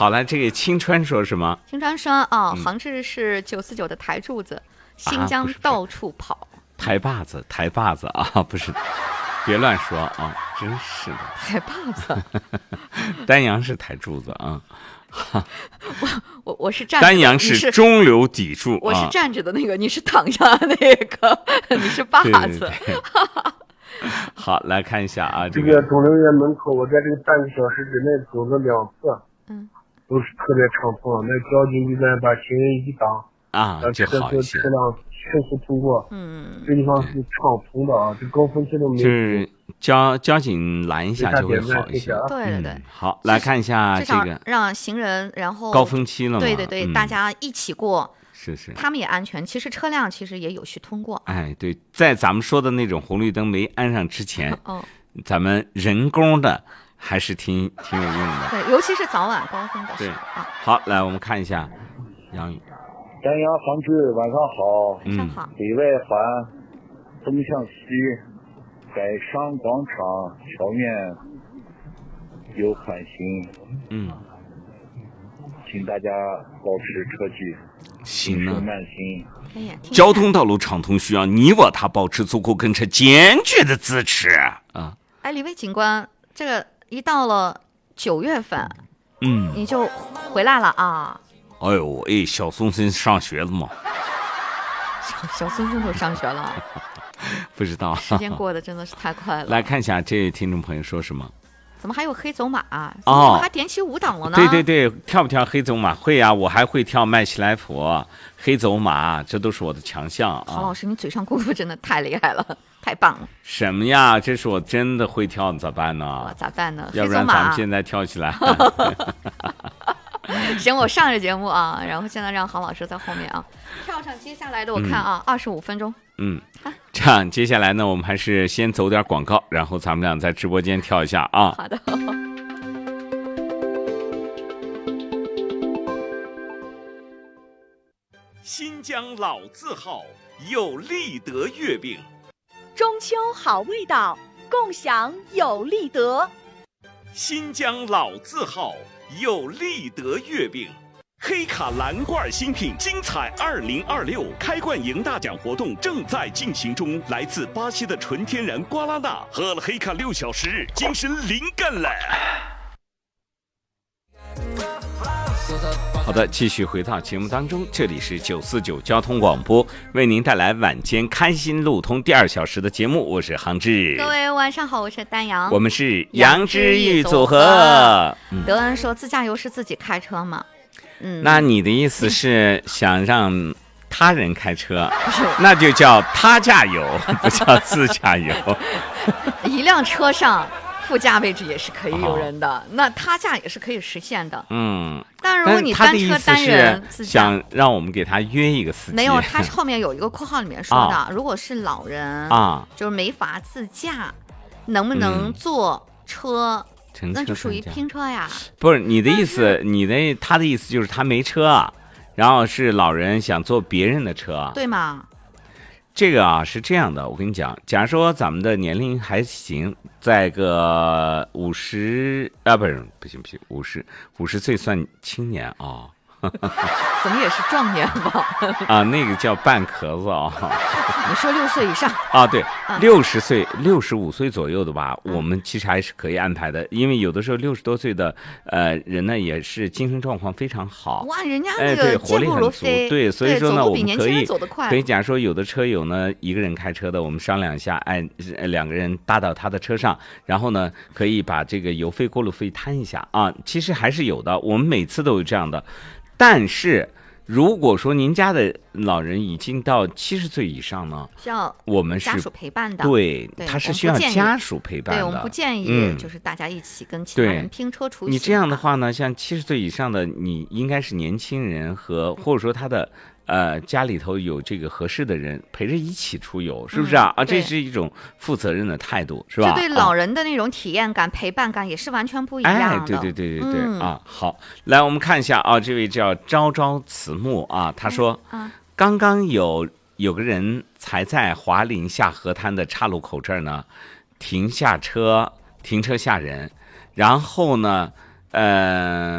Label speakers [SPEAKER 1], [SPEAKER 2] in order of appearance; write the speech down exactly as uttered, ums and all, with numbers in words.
[SPEAKER 1] 好了，这个青川说什么？
[SPEAKER 2] 青川说哦，杭志是九四九的台柱子，新疆到处跑。
[SPEAKER 1] 啊、台坝子，台坝子啊，不是，别乱说啊，真是的。
[SPEAKER 2] 台坝子，
[SPEAKER 1] 丹阳是台柱子啊。
[SPEAKER 2] 我我我是站
[SPEAKER 1] 着，丹阳是中流砥柱，
[SPEAKER 2] 我是站着的那个，你是躺下的那个，你是坝子。
[SPEAKER 1] 对对对好，来看一下啊，
[SPEAKER 3] 这个中留园门口，我在这个半个小时之内走了两次，嗯，都是特别畅通。那交警就在把行人一挡
[SPEAKER 1] 啊，就好一些，
[SPEAKER 3] 车辆迅速通过，嗯，这地方是畅通的啊，这高峰期都没有。
[SPEAKER 1] 就是交交警拦一下就会好一些。
[SPEAKER 2] 对对对、
[SPEAKER 1] 嗯。好，来看一下这个，
[SPEAKER 2] 让行人然后
[SPEAKER 1] 高峰期了嘛，
[SPEAKER 2] 对对对、嗯，大家一起过。
[SPEAKER 1] 是是，
[SPEAKER 2] 他们也安全。其实车辆其实也有序通过。
[SPEAKER 1] 哎，对，在咱们说的那种红绿灯没安上之前，哦，咱们人工的还是挺挺有用的。
[SPEAKER 2] 对，尤其是早晚高峰的时候。
[SPEAKER 1] 对啊，好，来我们看一下杨宇。
[SPEAKER 4] 丹阳杭志，晚上好。
[SPEAKER 2] 晚上好。
[SPEAKER 4] 北外环，东向西，改商广场桥面有缓行。嗯。请大家保持车距，
[SPEAKER 1] 行啊，
[SPEAKER 4] 慢行。
[SPEAKER 1] 交通道路畅通需要你我他保持足够跟车坚决的支持啊！
[SPEAKER 2] 哎，李卫警官，这个一到了九月份，
[SPEAKER 1] 嗯，
[SPEAKER 2] 你就回来了啊？
[SPEAKER 1] 哎呦，哎，小松松上学了吗？
[SPEAKER 2] 小小松松都上学了，
[SPEAKER 1] 不知道，
[SPEAKER 2] 时间过得真的是太快了。
[SPEAKER 1] 来看一下这位听众朋友说什么。
[SPEAKER 2] 怎么还有黑走马啊？怎么还点起舞蹈了呢？
[SPEAKER 1] 对对对，跳不跳黑走马？会啊，我还会跳麦西来普、黑走马，这都是我的强项啊。
[SPEAKER 2] 郝老师，你嘴上功夫真的太厉害了，太棒了。
[SPEAKER 1] 什么呀？这是我真的会跳，咋办呢？
[SPEAKER 2] 咋办呢？
[SPEAKER 1] 要不然咱们现在跳起来。
[SPEAKER 2] 行，我上着节目啊，然后现在让郝老师在后面啊，跳上接下来的我看啊，二十五分钟。
[SPEAKER 1] 嗯，这样接下来呢，我们还是先走点广告，然后咱们俩在直播间跳一下啊。
[SPEAKER 2] 好的。
[SPEAKER 1] 新疆老字号有立德月饼，
[SPEAKER 5] 中秋好味道，共享有立德。
[SPEAKER 1] 新疆老字号有立德月饼。黑卡蓝罐新品精彩二零二六开罐赢大奖活动正在进行中，来自巴西的纯天然瓜拉纳，喝了黑卡六小时，精神灵感了。好的，继续回到节目当中，这里是九四九交通广播，为您带来晚间开心路通第二小时的节目，我是杭志。
[SPEAKER 2] 各位晚上好，我是丹阳，
[SPEAKER 1] 我们是杨之玉组合。
[SPEAKER 2] 嗯、德恩说自驾游是自己开车吗？嗯，
[SPEAKER 1] 那你的意思是想让他人开车，那就叫他驾游，不叫自驾游。
[SPEAKER 2] 一辆车上副驾位置也是可以有人的，哦、那他驾也是可以实现的。
[SPEAKER 1] 嗯，
[SPEAKER 2] 但如果你单车单人自驾，
[SPEAKER 1] 想让我们给他约一个司机，
[SPEAKER 2] 没有，他后面有一个括号里面说的，哦、如果是老人啊，就是没法自驾，能不能坐车？嗯，那就属于拼车呀。
[SPEAKER 1] 不是你的意思，你的他的意思就是他没车，然后是老人想坐别人的车，
[SPEAKER 2] 对吗？
[SPEAKER 1] 这个啊是这样的，我跟你讲，假如说咱们的年龄还行，在个五十啊，不是不行不行，五十五十岁算青年啊。哦
[SPEAKER 2] 怎么也是壮年吧？
[SPEAKER 1] 啊，那个叫半壳子啊、哦。
[SPEAKER 2] 你说六岁以上
[SPEAKER 1] 啊？对，六十岁、六十五岁左右的吧，嗯、我们其实还是可以安排的，因为有的时候六十多岁的呃人呢，也是精神状况非常好。
[SPEAKER 2] 哇，人家那个
[SPEAKER 1] 活力很足，对，所以说呢，我们可以可以，假如说有的车友呢一个人开车的，我们商量一下，哎，两个人搭到他的车上，然后呢可以把这个油费、过路费摊一下啊，其实还是有的，我们每次都有这样的。但是如果说您家的老人已经到七十岁以上呢，
[SPEAKER 2] 需要
[SPEAKER 1] 我们是
[SPEAKER 2] 家属陪伴的，
[SPEAKER 1] 对，他是需要家属陪伴的。
[SPEAKER 2] 对，我们不建议、嗯、就是大家一起跟其他人拼车出行。
[SPEAKER 1] 你这样的话呢，像七十岁以上的，你应该是年轻人和或者说他的呃家里头有这个合适的人陪着一起出游，是不是啊？嗯、啊，这是一种负责任的态度，是吧？
[SPEAKER 2] 这对老人的那种体验感、啊、陪伴感也是完全不一样的。
[SPEAKER 1] 哎，对对对对对、嗯、啊！好，来我们看一下啊，这位叫朝朝慈木啊，他说，嗯啊、刚刚有有个人才在华林下河滩的岔路口这儿呢，停下车，停车下人，然后呢，呃。